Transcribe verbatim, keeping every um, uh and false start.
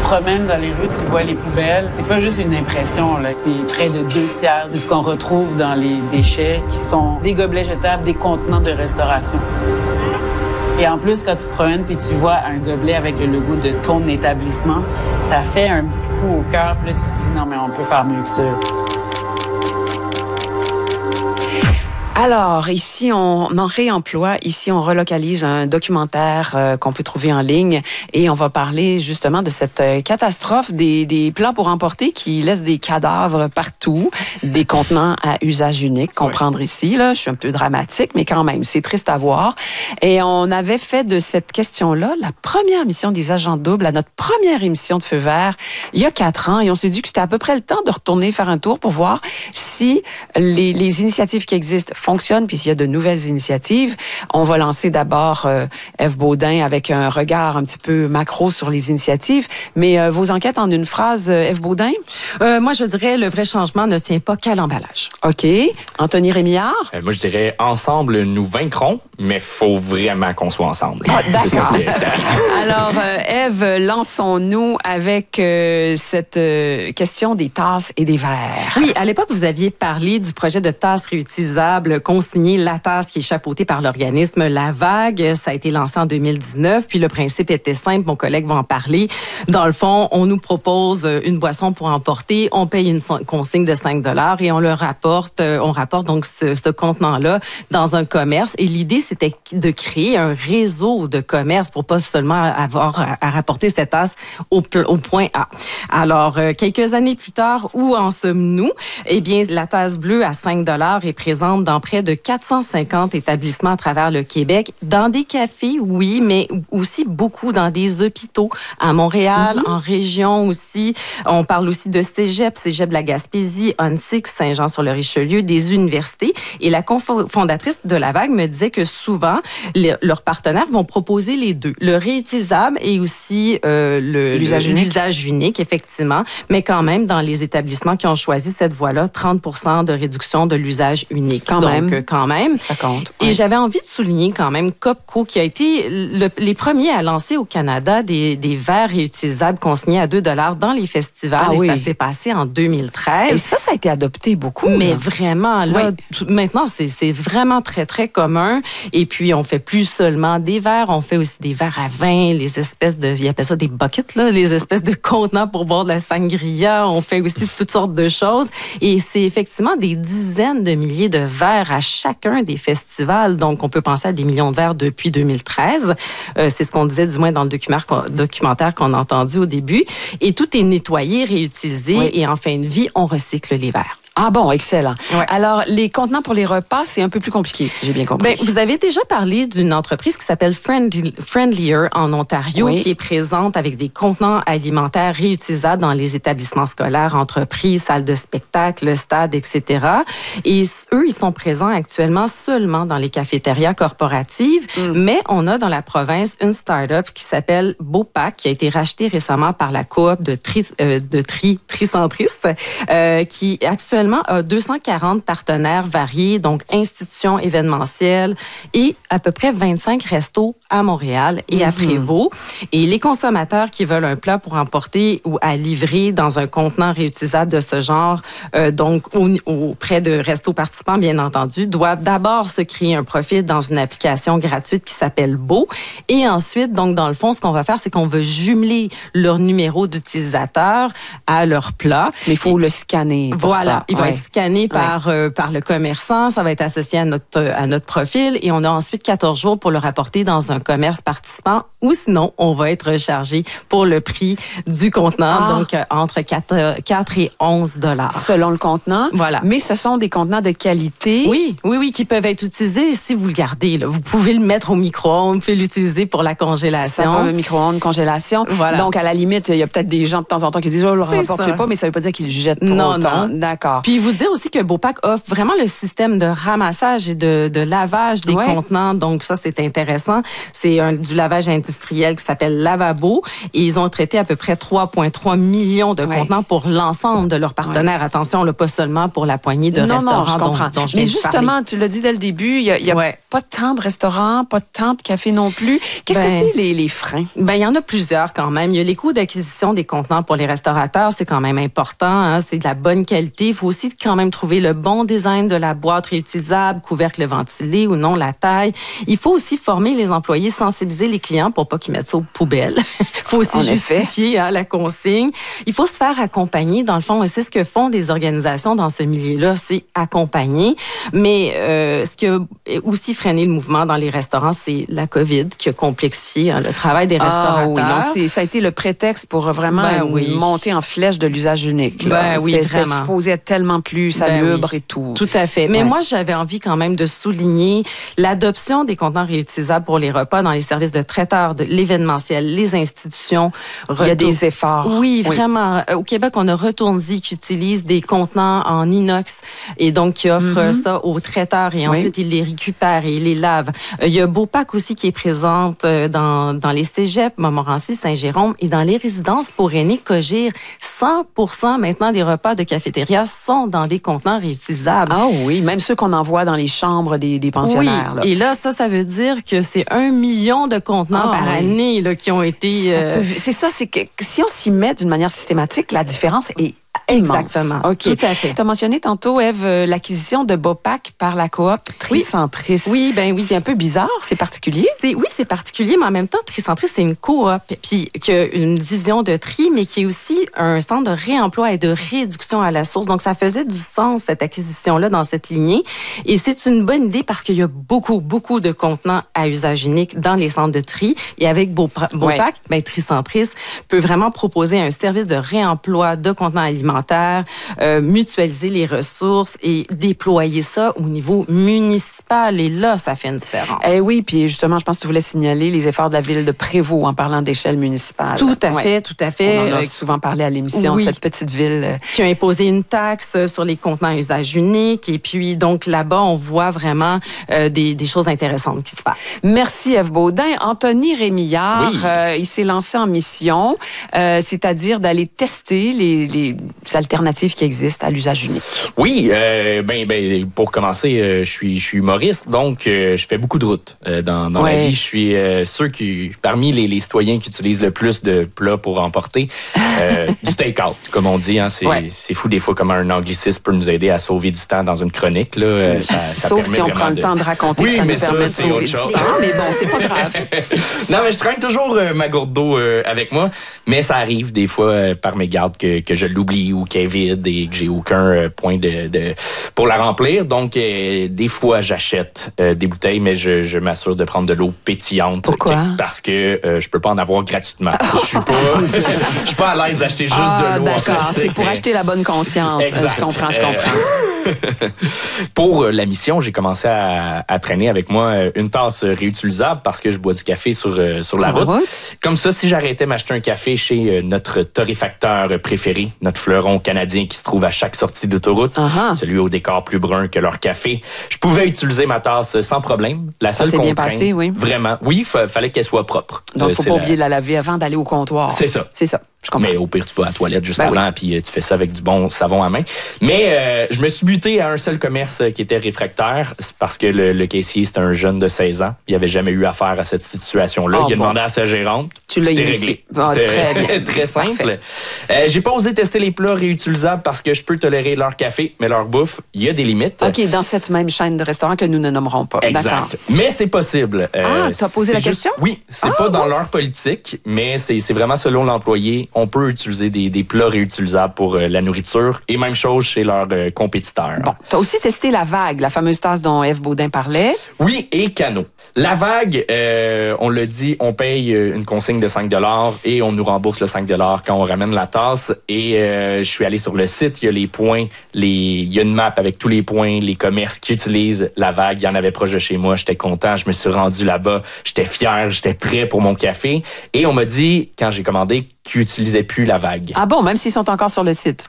promènes dans les rues, tu vois les poubelles. C'est pas juste une impression, là. C'est près de deux tiers de ce qu'on retrouve dans les déchets qui sont des gobelets jetables, des contenants de restauration. Et en plus, quand tu te promènes puis tu vois un gobelet avec le logo de ton établissement, ça fait un petit coup au cœur. Puis là, tu te dis, non, mais on peut faire mieux que ça. Alors, ici, on en réemploi. Ici, on relocalise un documentaire euh, qu'on peut trouver en ligne et on va parler justement de cette euh, catastrophe des, des plats pour emporter qui laissent des cadavres partout, des contenants à usage unique, comprendre ici. Là, je suis un peu dramatique, mais quand même, c'est triste à voir. Et on avait fait de cette question-là la première émission des Agents Doubles, à notre première émission de Feu Vert, il y a quatre ans. Et on s'est dit que c'était à peu près le temps de retourner faire un tour pour voir si les, les initiatives qui existent fonctionne, puis s'il y a de nouvelles initiatives. On va lancer d'abord euh, Ève Baudin avec un regard un petit peu macro sur les initiatives. Mais euh, vos enquêtes en une phrase, euh, Ève Baudin? Euh, moi, je dirais le vrai changement ne tient pas qu'à l'emballage. OK. Anthony Rémillard? Euh, moi, je dirais ensemble, nous vaincrons, mais il faut vraiment qu'on soit ensemble. Ah, d'accord. C'est ça qui est... Alors, euh, Ève, lançons-nous avec euh, cette euh, question des tasses et des verres. Oui, à l'époque, vous aviez parlé du projet de tasses réutilisables consigner la tasse qui est chapeautée par l'organisme La Vague. Ça a été lancé en deux mille dix-neuf. Puis le principe était simple. Mon collègue va en parler. Dans le fond, on nous propose une boisson pour emporter. On paye une consigne de cinq dollars et on le rapporte. On rapporte donc ce, ce contenant-là dans un commerce. Et l'idée, c'était de créer un réseau de commerce pour pas seulement avoir à, à rapporter cette tasse au, au point A. Alors, quelques années plus tard, où en sommes-nous? Eh bien, la tasse bleue à cinq dollars est présente dans près de quatre cent cinquante établissements à travers le Québec, dans des cafés, oui, mais aussi beaucoup dans des hôpitaux, à Montréal, mm-hmm. en région aussi. On parle aussi de Cégep, Cégep de la Gaspésie, Onsic, Saint-Jean-sur-le-Richelieu, des universités. Et la cofondatrice de La Vague me disait que souvent, les, leurs partenaires vont proposer les deux, le réutilisable et aussi euh, le, l'usage, le, unique. l'usage unique, effectivement. Mais quand même, dans les établissements qui ont choisi cette voie-là, trente pour cent de réduction de l'usage unique. Quand Donc, même. quand même. Ça compte. Et ouais. j'avais envie de souligner quand même Copco, qui a été le, les premiers à lancer au Canada des, des verres réutilisables consignés à deux dollars dans les festivals. Ah, et oui. ça s'est passé en deux mille treize. Et ça, ça a été adopté beaucoup. Mais là. vraiment, là, oui. tout, maintenant, c'est, c'est vraiment très, très commun. Et puis, on fait plus seulement des verres, on fait aussi des verres à vin, les espèces de, ils appellent ça des buckets, là, les espèces de contenants pour boire de la sangria. On fait aussi toutes sortes de choses. Et c'est effectivement des dizaines de milliers de verres à chacun des festivals. Donc, on peut penser à des millions de verres depuis deux mille treize. Euh, c'est ce qu'on disait du moins dans le documentaire qu'on a entendu au début. Et tout est nettoyé, réutilisé oui. et en fin de vie, on recycle les verres. Ah bon, excellent. Ouais. Alors, les contenants pour les repas, c'est un peu plus compliqué, si j'ai bien compris. Ben, vous avez déjà parlé d'une entreprise qui s'appelle Friendly, Friendlier en Ontario, oui. qui est présente avec des contenants alimentaires réutilisables dans les établissements scolaires, entreprises, salles de spectacle, stades, et cetera. Et eux, ils sont présents actuellement seulement dans les cafétérias corporatives, mm. mais on a dans la province une start-up qui s'appelle Beaupac, qui a été rachetée récemment par la coop de tri, euh, de tri, tricentristes, euh, qui actuellement a deux cent quarante partenaires variés, donc institutions événementielles et à peu près vingt-cinq restos à Montréal et mm-hmm. à Prévost. Et les consommateurs qui veulent un plat pour emporter ou à livrer dans un contenant réutilisable de ce genre, euh, donc au, auprès de restos participants, bien entendu, doivent d'abord se créer un profil dans une application gratuite qui s'appelle Beau. Et ensuite, donc dans le fond, ce qu'on va faire, c'est qu'on va jumeler leur numéro d'utilisateur à leur plat. Mais il faut et, le scanner pour voilà, ça. Il va ouais. être scanné par, ouais. euh, par le commerçant, ça va être associé à notre, à notre profil et on a ensuite quatorze jours pour le rapporter dans un commerce participant ou sinon, on va être rechargé pour le prix du contenant, ah. donc euh, entre quatre et onze dollars. Selon le contenant. Voilà. Mais ce sont des contenants de qualité. Oui, oui, oui, qui peuvent être utilisés si vous le gardez. Là. Vous pouvez le mettre au micro-ondes, vous pouvez l'utiliser pour la congélation. Ça va, micro-ondes, congélation. Voilà. Donc, à la limite, il y a peut-être des gens de temps en temps qui disent « Oh, je ne le rapporterai pas », mais ça ne veut pas dire qu'ils le jettent pour non, autant. Non, D'accord. Puis vous dire aussi que Beaupac offre vraiment le système de ramassage et de, de lavage des ouais. contenants. Donc ça, c'est intéressant. C'est un, du lavage industriel qui s'appelle Lavabo. Et ils ont traité à peu près trois virgule trois millions de ouais. contenants pour l'ensemble de leurs partenaires. Ouais. Attention, là, pas seulement pour la poignée de non, restaurants non, je comprends. dont, dont je Mais viens justement, parler. tu l'as dit dès le début, il y a, y a ouais. pas tant de restaurants, pas tant de cafés non plus. Qu'est-ce ben, que c'est les, les freins? Ben, il y en a plusieurs quand même. Il y a les coûts d'acquisition des contenants pour les restaurateurs, c'est quand même important. Hein? C'est de la bonne qualité. Il faut aussi quand même trouver le bon design de la boîte réutilisable, couvercle ventilé ou non, la taille. Il faut aussi former les employés, sensibiliser les clients pour pas qu'ils mettent ça aux poubelles. Il faut aussi en justifier hein, la consigne. Il faut se faire accompagner. Dans le fond, c'est ce que font des organisations dans ce milieu-là, c'est accompagner. Mais euh, ce qui a aussi freiné le mouvement dans les restaurants, c'est la COVID qui a complexifié hein, le travail des restaurateurs. Ah, oui, non, c'est, ça a été le prétexte pour vraiment ben, oui. monter en flèche de l'usage unique. Là. Ben, oui, c'était, c'était supposé être tellement plus salubre ben, oui. et tout. Tout à fait. Mais ouais. moi, j'avais envie quand même de souligner l'adoption des contenants réutilisables pour les repas dans les services de traiteurs, de l'événementiel, les institutions. Retour... Il y a des efforts. Oui, oui, vraiment. Au Québec, on a Retourne-y qui utilise des contenants en inox et donc qui offre mm-hmm. ça aux traiteurs et ensuite oui. ils les récupèrent et ils les lavent. Il y a Beaupac aussi qui est présente dans, dans les cégeps, Montmorency, Saint-Jérôme et dans les résidences pour aînés Cogir. cent pour cent maintenant des repas de cafétéria sont dans des contenants réutilisables. Ah oui, même ceux qu'on envoie dans les chambres des, des pensionnaires. Oui, là. Et là, ça, ça veut dire que c'est un million de contenants ah, par oui. année là, qui ont été... Ça euh... peut, c'est ça, c'est que si on s'y met d'une manière systématique, la différence est Exactement. Okay. Tout à fait. Tu as mentionné tantôt, Ève, l'acquisition de Beaupac par la coop Tricentris. Oui, ben oui. C'est un peu bizarre, c'est particulier. C'est, oui, c'est particulier, mais en même temps, Tricentris, c'est une coop, puis qui a une division de tri, mais qui est aussi un centre de réemploi et de réduction à la source. Donc, ça faisait du sens, cette acquisition-là, dans cette lignée. Et c'est une bonne idée parce qu'il y a beaucoup, beaucoup de contenants à usage unique dans les centres de tri. Et avec Beaupac, ouais. ben, Tricentris peut vraiment proposer un service de réemploi de contenants alimentaires, Euh, mutualiser les ressources et déployer ça au niveau municipal. Et là, ça fait une différence. Eh oui, puis justement, je pense que tu voulais signaler les efforts de la ville de Prévost en parlant d'échelle municipale. Tout à ouais. fait, tout à fait. On en a euh, souvent parlé à l'émission, oui. cette petite ville. Qui a imposé une taxe sur les contenants à usage unique. Et puis, donc, là-bas, on voit vraiment euh, des, des choses intéressantes qui se passent. Merci, Ève Baudin. Anthony Rémillard, oui. euh, il s'est lancé en mission, euh, c'est-à-dire d'aller tester les, les alternatives qui existent à l'usage unique. Oui, euh, ben, ben pour commencer, euh, je suis je suis humoriste, donc euh, je fais beaucoup de routes euh, dans, dans ouais. ma vie. Je suis euh, sûr que parmi les, les citoyens qui utilisent le plus de plats pour emporter, euh, du take-out, comme on dit. Hein, c'est, ouais. c'est fou des fois comment un anglicisme peut nous aider à sauver du temps dans une chronique. Là, euh, ça, ça Sauf si on prend de... le temps de raconter oui, que ça mais nous ça, permet de sauver du temps. Mais bon, c'est pas grave. Non, mais je traîne toujours euh, ma gourde d'eau euh, avec moi, mais ça arrive des fois euh, par mégarde que, que je l'oublie ou qu'elle est vide et que j'ai aucun euh, point de, de pour la remplir. Donc, euh, des fois, j'achète euh, des bouteilles, mais je, je m'assure de prendre de l'eau pétillante. Pourquoi? Que, parce que euh, je peux pas en avoir gratuitement. Oh. Je suis pas, je suis pas à l'aise d'acheter juste ah, de l'eau. D'accord, en fait, c'est pour acheter la bonne conscience. Exact. Je comprends, je comprends. Euh, pour la mission, j'ai commencé à, à traîner avec moi une tasse réutilisable parce que je bois du café sur, sur la route. route. Comme ça, si j'arrêtais m'acheter un café chez notre torréfacteur préféré, notre fleuron canadien qui se trouve à chaque sortie d'autoroute, uh-huh. celui au décor plus brun que leur café, je pouvais utiliser ma tasse sans problème. La ça seule s'est contrainte, bien passé, oui. Vraiment, oui, il fa- fallait qu'elle soit propre. Donc, il ne faut pas la... oublier de la laver avant d'aller au comptoir. C'est ça. C'est ça. Mais au pire, tu vas à la toilette juste ben avant, oui. puis tu fais ça avec du bon savon à main. Mais euh, je me suis buté à un seul commerce qui était réfractaire, c'est parce que le, le caissier, c'était un jeune de seize ans. Il n'avait jamais eu affaire à cette situation-là. Oh, il a bon. demandé à sa gérante. Tu l'as initié. Bon, c'était très bien. très simple. Euh, j'ai pas osé tester les plats réutilisables parce que je peux tolérer leur café, mais leur bouffe, il y a des limites. OK, dans cette même chaîne de restaurants que nous ne nommerons pas. Exact. D'accord. Mais c'est possible. Euh, ah, tu as posé la juste, question? Oui, c'est ah, pas bon. dans leur politique, mais c'est, c'est vraiment selon l'employé. On peut utiliser Des, des plats réutilisables pour euh, la nourriture et même chose chez leurs euh, compétiteurs. Bon, tu as aussi testé la vague, la fameuse tasse dont Ève Baudin parlait. Oui, et Cano. La vague, euh, on l'a dit, on paye une consigne de cinq dollars et on nous rembourse le cinq dollars quand on ramène la tasse. Et euh, je suis allé sur le site, il y a les points, les, il y a une map avec tous les points, les commerces qui utilisent la vague. Il y en avait proche de chez moi, j'étais content, je me suis rendu là-bas, j'étais fier, j'étais prêt pour mon café. Et on m'a dit, quand j'ai commandé, qu'ils n'utilisaient plus la vague. Ah bon, même s'ils sont encore sur le site?